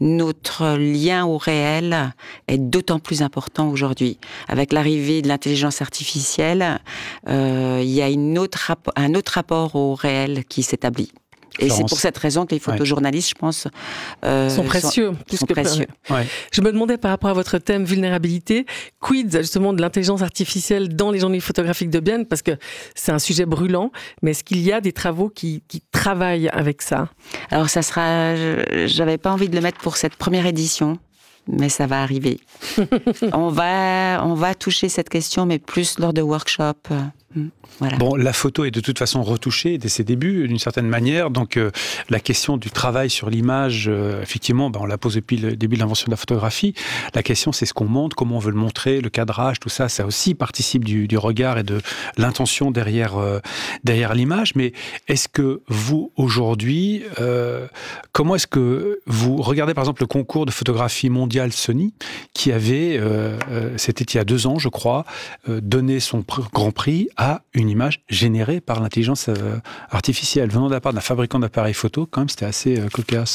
notre lien au réel est d'autant plus important aujourd'hui. Avec l'arrivée de l'intelligence artificielle, il y a un autre rapport au réel qui s'établit. Et Florence. c'est pour cette raison que les photojournalistes, je pense, sont précieux. Sont précieux. Ouais. Je me demandais par rapport à votre thème vulnérabilité, quid justement de l'intelligence artificielle dans les journaux photographiques de Bienne, parce que c'est un sujet brûlant, mais est-ce qu'il y a des travaux qui travaillent avec ça ? Alors ça sera, j'avais pas envie de le mettre pour cette première édition, mais ça va arriver. on va toucher cette question, mais plus lors de workshops. Voilà. Bon, la photo est de toute façon retouchée dès ses débuts, d'une certaine manière. Donc, la question du travail sur l'image, effectivement, on la pose depuis le début de l'invention de la photographie. La question, c'est ce qu'on montre, comment on veut le montrer, le cadrage, tout ça, ça aussi participe du regard et de l'intention derrière l'image. Mais est-ce que vous, aujourd'hui, comment est-ce que vous regardez, par exemple, le concours de photographie mondiale Sony, qui avait, c'était il y a 2 ans, je crois, donné son grand prix à une image générée par l'intelligence artificielle, venant de la part d'un fabricant d'appareils photo, quand même, c'était assez cocasse.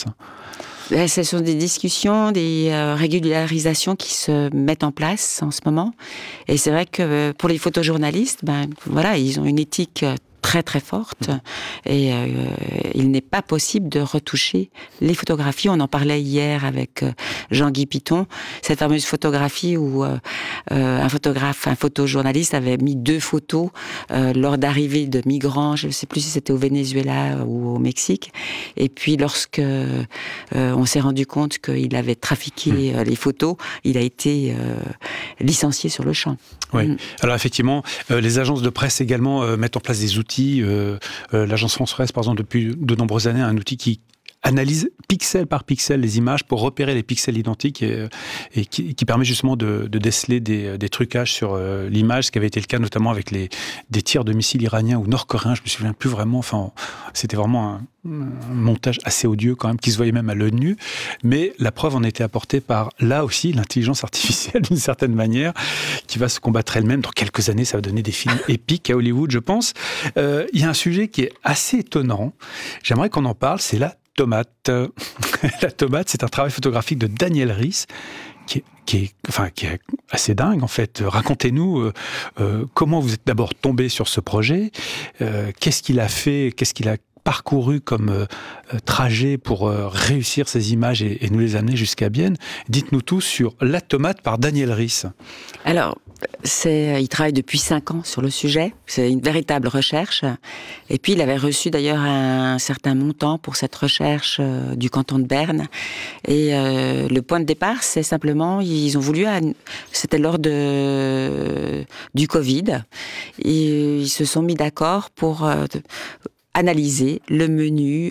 Ce sont des discussions, des régularisations qui se mettent en place en ce moment. Et c'est vrai que pour les photojournalistes, ils ont une éthique très très forte et il n'est pas possible de retoucher les photographies. On en parlait hier avec Jean-Guy Piton, cette fameuse photographie où un photojournaliste avait mis 2 photos lors d'arrivée de migrants, je ne sais plus si c'était au Venezuela ou au Mexique, et puis lorsque on s'est rendu compte qu'il avait trafiqué les photos, il a été licencié sur le champ. Oui. Alors effectivement, les agences de presse également mettent en place des outils. L'agence France Presse, par exemple, depuis de nombreuses années, a un outil qui analyse pixel par pixel les images pour repérer les pixels identiques et qui permet justement de déceler des trucages sur l'image, ce qui avait été le cas notamment avec des tirs de missiles iraniens ou nord-coréens, je me souviens plus vraiment, enfin c'était vraiment un montage assez odieux quand même, qui se voyait même à l'œil nu, mais la preuve en a été apportée par, là aussi, l'intelligence artificielle d'une certaine manière, qui va se combattre elle-même. Dans quelques années, ça va donner des films épiques à Hollywood, je pense. Il y a un sujet qui est assez étonnant, j'aimerais qu'on en parle, c'est la tomate. La tomate, c'est un travail photographique de Daniel Riess, qui est assez dingue en fait. Racontez-nous comment vous êtes d'abord tombé sur ce projet, qu'est-ce qu'il a fait, qu'est-ce qu'il a parcouru comme trajet pour réussir ces images et nous les amener jusqu'à Bienne. Dites-nous tout sur La tomate par Daniel Riess. Alors, il travaille depuis 5 ans sur le sujet. C'est une véritable recherche. Et puis, il avait reçu d'ailleurs un certain montant pour cette recherche du canton de Berne. Et le point de départ, c'est simplement, ils ont voulu, c'était lors du Covid, et ils se sont mis d'accord pour analyser le menu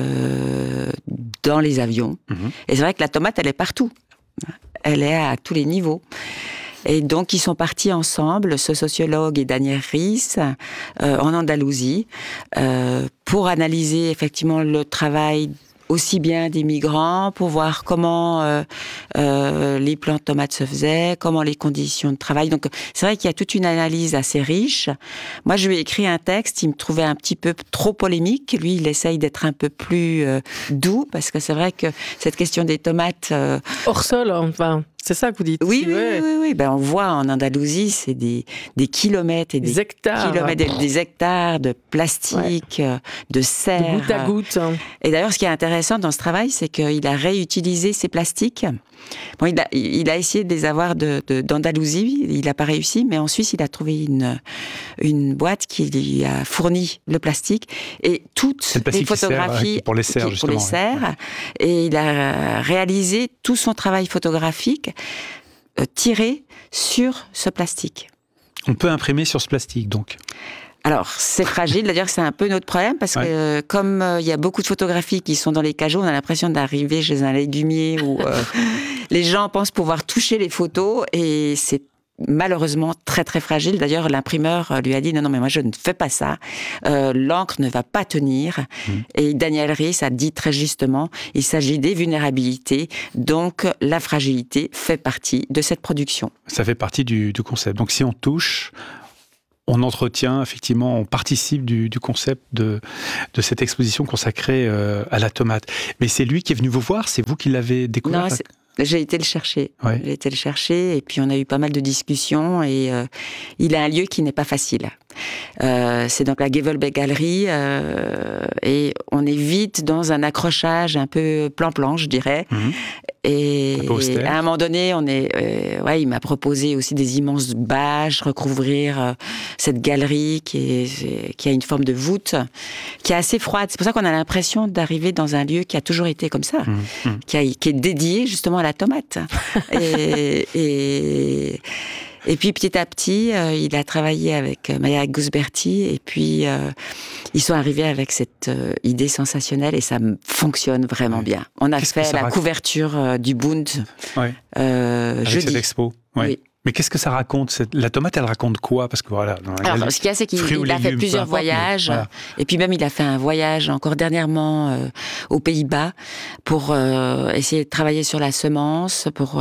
dans les avions. Et c'est vrai que la tomate, elle est partout. Elle est à tous les niveaux. Et donc, ils sont partis ensemble, ce sociologue et Daniel Riess, en Andalousie, pour analyser effectivement le travail aussi bien des migrants, pour voir comment les plants de tomates se faisaient, comment les conditions de travail. Donc, c'est vrai qu'il y a toute une analyse assez riche. Moi, je lui ai écrit un texte, il me trouvait un petit peu trop polémique. Lui, il essaye d'être un peu plus doux, parce que c'est vrai que cette question des tomates... Hors sol, enfin... C'est ça que vous dites. Oui. On voit en Andalousie, c'est des kilomètres et des hectares. Kilomètres, des hectares de plastique, de serre. De goutte à goutte. Et d'ailleurs, ce qui est intéressant dans ce travail, c'est qu'il a réutilisé ces plastiques. Bon, il a essayé de les avoir d'Andalousie, il n'a pas réussi, mais en Suisse, il a trouvé une boîte qui lui a fourni le plastique et toutes les photographies pour les serres, justement. Pour les serres. Et il a réalisé tout son travail photographique tiré sur ce plastique. On peut imprimer sur ce plastique, donc. Alors, c'est fragile, d'ailleurs c'est un peu notre problème, parce que comme il y a beaucoup de photographies qui sont dans les cajots, on a l'impression d'arriver chez un légumier où les gens pensent pouvoir toucher les photos, et c'est malheureusement très très fragile. D'ailleurs, l'imprimeur lui a dit non mais moi je ne fais pas ça, l'encre ne va pas tenir. Et Daniel Riess a dit très justement, il s'agit des vulnérabilités, donc la fragilité fait partie de cette production. Ça fait partie du concept. Donc si on touche, on entretient, effectivement, on participe du concept de cette exposition consacrée à la tomate. Mais c'est lui qui est venu vous voir, c'est vous qui l'avez découvert? Non, j'ai été le chercher. Ouais. J'ai été le chercher et puis on a eu pas mal de discussions et il a un lieu qui n'est pas facile. C'est donc la Gevelbeck Galerie et on est vite dans un accrochage un peu plan-plan, je dirais. Mmh. Et à un moment donné, il m'a proposé aussi des immenses bâches, recouvrir cette galerie qui a une forme de voûte, qui est assez froide. C'est pour ça qu'on a l'impression d'arriver dans un lieu qui a toujours été comme ça, qui est dédié justement à la tomate. Et puis petit à petit, il a travaillé avec Maya Gusberti et puis ils sont arrivés avec cette idée sensationnelle et ça fonctionne vraiment bien. On a fait la couverture du Bund avec jeudi. cette expo. Ouais. Oui. Mais qu'est-ce que ça raconte? La tomate, elle raconte quoi? Parce que voilà. Alors, ce qu'il y a, c'est qu'il a fait plusieurs voyages. Voilà. Et puis même, il a fait un voyage encore dernièrement aux Pays-Bas pour essayer de travailler sur la semence, pour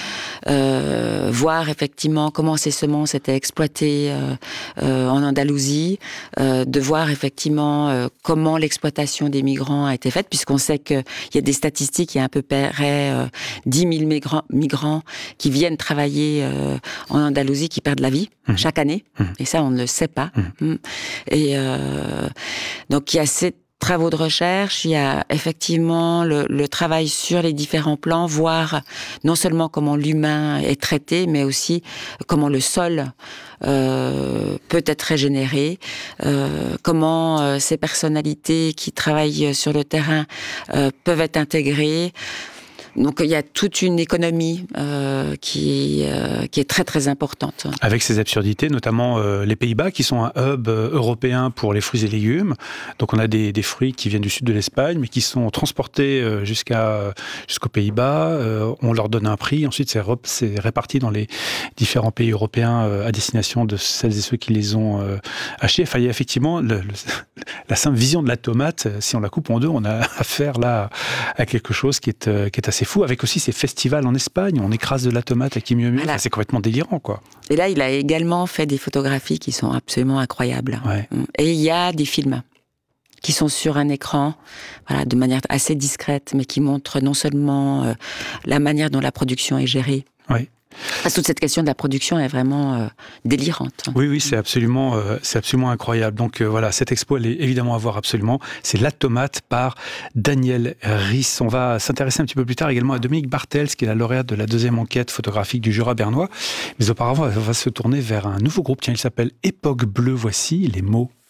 voir effectivement comment ces semences étaient exploitées en Andalousie, de voir effectivement comment l'exploitation des migrants a été faite, puisqu'on sait qu'il y a des statistiques, il y a à peu près 10 000 migrants qui viennent travailler en Andalousie qui perdent la vie chaque année. Et ça, on ne le sait pas. Et donc, il y a ces travaux de recherche, il y a effectivement le travail sur les différents plans, voir non seulement comment l'humain est traité, mais aussi comment le sol peut être régénéré, comment ces personnalités qui travaillent sur le terrain peuvent être intégrées. Donc il y a toute une économie qui est très très importante. Avec ces absurdités, notamment les Pays-Bas qui sont un hub européen pour les fruits et légumes. Donc on a des fruits qui viennent du sud de l'Espagne mais qui sont transportés jusqu'aux Pays-Bas. On leur donne un prix, ensuite c'est réparti dans les différents pays européens à destination de celles et ceux qui les ont achetés. Enfin, il y a effectivement la simple vision de la tomate, si on la coupe en deux, on a affaire là à quelque chose qui est assez fou, avec aussi ces festivals en Espagne, on écrase de la tomate à qui mieux mieux. Voilà. Enfin, c'est complètement délirant, quoi. Et là, il a également fait des photographies qui sont absolument incroyables. Ouais. Et il y a des films qui sont sur un écran, voilà, de manière assez discrète, mais qui montrent non seulement la manière dont la production est gérée. Ouais. Parce que toute cette question de la production est vraiment délirante. Oui, c'est absolument incroyable. Donc voilà, cette expo, elle est évidemment à voir absolument. C'est La Tomate par Daniel Riss. On va s'intéresser un petit peu plus tard également à Dominique Bartels, qui est la lauréate de la 2e enquête photographique du Jura bernois. Mais auparavant, on va se tourner vers un nouveau groupe. Tiens, il s'appelle Époque Bleue. Voici les mots.